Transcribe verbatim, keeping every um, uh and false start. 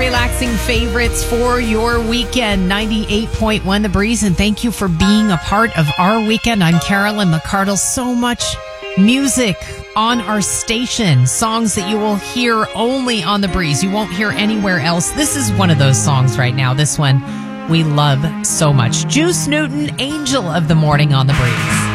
relaxing favorites for your weekend. ninety-eight point one The Breeze, and thank you for being a part of our weekend. I'm Carolyn McCardle. So much music on our station. Songs that you will hear only on The Breeze. You won't hear anywhere else. This is one of those songs right now. This one we love so much. Juice Newton, Angel of the Morning on The Breeze.